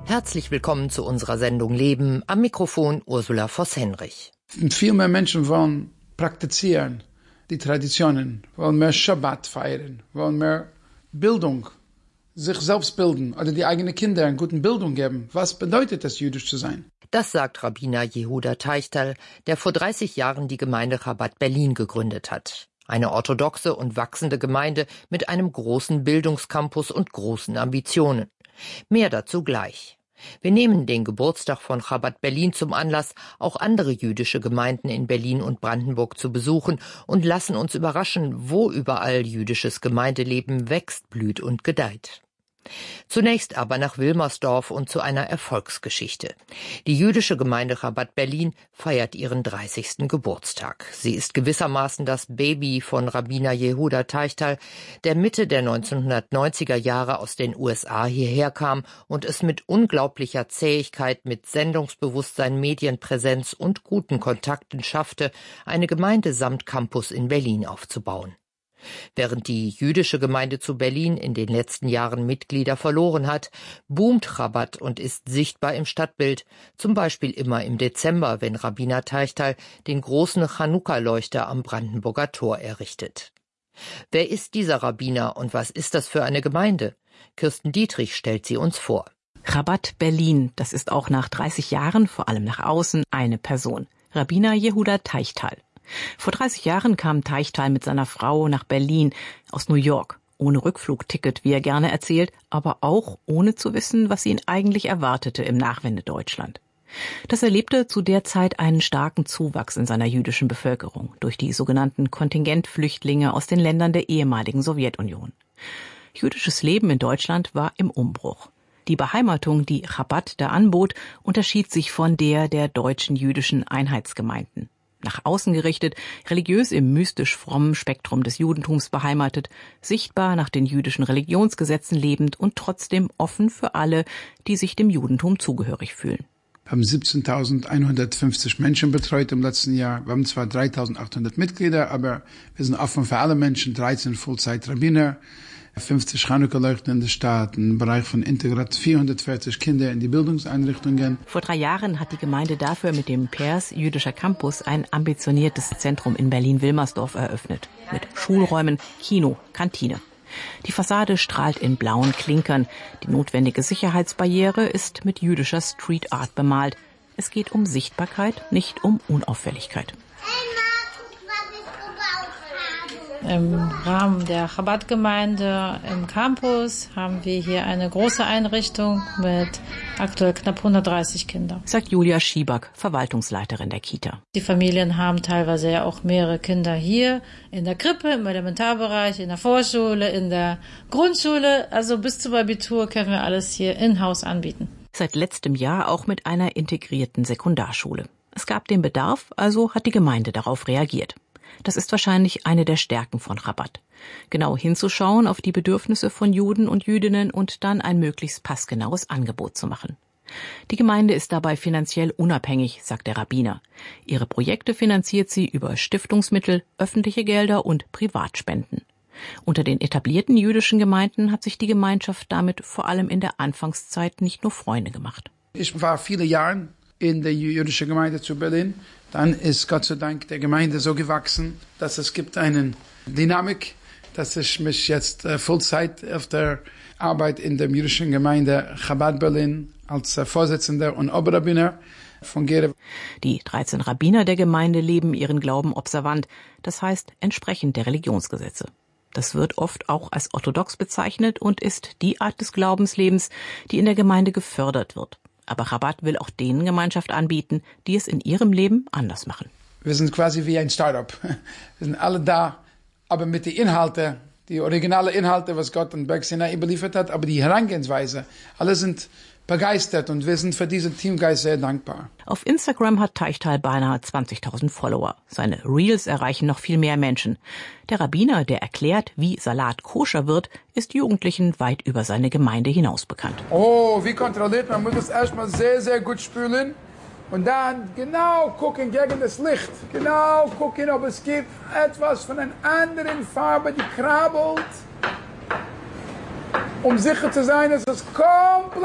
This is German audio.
Herzlich willkommen zu unserer Sendung Leben. Am Mikrofon Ursula Voss-Henrich. Viel mehr Menschen wollen praktizieren die Traditionen, wollen mehr Schabbat feiern, wollen mehr Bildung, sich selbst bilden oder die eigenen Kinder eine gute Bildung geben. Was bedeutet es, jüdisch zu sein? Das sagt Rabbiner Yehuda Teichtal, der vor 30 Jahren die Gemeinde Chabad Berlin gegründet hat. Eine orthodoxe und wachsende Gemeinde mit einem großen Bildungscampus und großen Ambitionen. Mehr dazu gleich. Wir nehmen den Geburtstag von Chabad Berlin zum Anlass, auch andere jüdische Gemeinden in Berlin und Brandenburg zu besuchen und lassen uns überraschen, wo überall jüdisches Gemeindeleben wächst, blüht und gedeiht. Zunächst aber nach Wilmersdorf und zu einer Erfolgsgeschichte. Die jüdische Gemeinde Chabad Berlin feiert ihren 30. Geburtstag. Sie ist gewissermaßen das Baby von Rabbiner Yehuda Teichtal, der Mitte der 1990er Jahre aus den USA hierher kam und es mit unglaublicher Zähigkeit, mit Sendungsbewusstsein, Medienpräsenz und guten Kontakten schaffte, eine Gemeinde samt Campus in Berlin aufzubauen. Während die jüdische Gemeinde zu Berlin in den letzten Jahren Mitglieder verloren hat, boomt Chabad und ist sichtbar im Stadtbild, zum Beispiel immer im Dezember, wenn Rabbiner Teichtal den großen Chanukka-Leuchter am Brandenburger Tor errichtet. Wer ist dieser Rabbiner und was ist das für eine Gemeinde? Kirsten Dietrich stellt sie uns vor. Chabad Berlin, das ist auch nach 30 Jahren, vor allem nach außen, eine Person. Rabbiner Yehuda Teichtal. Vor 30 Jahren kam Teichtal mit seiner Frau nach Berlin aus New York, ohne Rückflugticket, wie er gerne erzählt, aber auch ohne zu wissen, was ihn eigentlich erwartete im Nachwendedeutschland. Das erlebte zu der Zeit einen starken Zuwachs in seiner jüdischen Bevölkerung durch die sogenannten Kontingentflüchtlinge aus den Ländern der ehemaligen Sowjetunion. Jüdisches Leben in Deutschland war im Umbruch. Die Beheimatung, die Chabad da anbot, unterschied sich von der deutschen jüdischen Einheitsgemeinden. Nach außen gerichtet, religiös im mystisch-frommen Spektrum des Judentums beheimatet, sichtbar nach den jüdischen Religionsgesetzen lebend und trotzdem offen für alle, die sich dem Judentum zugehörig fühlen. Wir haben 17.150 Menschen betreut im letzten Jahr. Wir haben zwar 3.800 Mitglieder, aber wir sind offen für alle Menschen, 13 Vollzeit-Rabbiner, 50 Chanukka-Leuchten in der Stadt, ein Bereich von Integrat, 440 Kinder in die Bildungseinrichtungen. Vor 3 Jahren hat die Gemeinde dafür mit dem Pers Jüdischer Campus ein ambitioniertes Zentrum in Berlin-Wilmersdorf eröffnet. Mit Schulräumen, Kino, Kantine. Die Fassade strahlt in blauen Klinkern. Die notwendige Sicherheitsbarriere ist mit jüdischer Street Art bemalt. Es geht um Sichtbarkeit, nicht um Unauffälligkeit. Im Rahmen der Chabad-Gemeinde im Campus haben wir hier eine große Einrichtung mit aktuell knapp 130 Kindern. Sagt Julia Schieback, Verwaltungsleiterin der Kita. Die Familien haben teilweise ja auch mehrere Kinder hier in der Krippe, im Elementarbereich, in der Vorschule, in der Grundschule. Also bis zum Abitur können wir alles hier in-house anbieten. Seit letztem Jahr auch mit einer integrierten Sekundarschule. Es gab den Bedarf, also hat die Gemeinde darauf reagiert. Das ist wahrscheinlich eine der Stärken von Chabad. Genau hinzuschauen auf die Bedürfnisse von Juden und Jüdinnen und dann ein möglichst passgenaues Angebot zu machen. Die Gemeinde ist dabei finanziell unabhängig, sagt der Rabbiner. Ihre Projekte finanziert sie über Stiftungsmittel, öffentliche Gelder und Privatspenden. Unter den etablierten jüdischen Gemeinden hat sich die Gemeinschaft damit vor allem in der Anfangszeit nicht nur Freunde gemacht. Ich war viele Jahre in der jüdischen Gemeinde zu Berlin. Dann ist Gott sei Dank der Gemeinde so gewachsen, dass es gibt eine Dynamik, dass ich mich jetzt Vollzeit auf der Arbeit in der jüdischen Gemeinde Chabad Berlin als Vorsitzender und Oberrabbiner fungiere. Die 13 Rabbiner der Gemeinde leben ihren Glauben observant, das heißt entsprechend der Religionsgesetze. Das wird oft auch als orthodox bezeichnet und ist die Art des Glaubenslebens, die in der Gemeinde gefördert wird. Aber Chabad will auch denen Gemeinschaft anbieten, die es in ihrem Leben anders machen. Wir sind quasi wie ein Start-up. Wir sind alle da, aber mit den Inhalten, die originalen Inhalte, was Gott und Berg Sinai überliefert hat, aber die Herangehensweise, alle sind begeistert und wir sind für diesen Teamgeist sehr dankbar. Auf Instagram hat Teichtal beinahe 20.000 Follower. Seine Reels erreichen noch viel mehr Menschen. Der Rabbiner, der erklärt, wie Salat koscher wird, ist Jugendlichen weit über seine Gemeinde hinaus bekannt. Oh, wie kontrolliert? Man muss es erstmal sehr, sehr gut spülen und dann genau gucken gegen das Licht. Genau gucken, ob es gibt etwas von einer anderen Farbe, die krabbelt. Um sicher zu sein, dass es komplett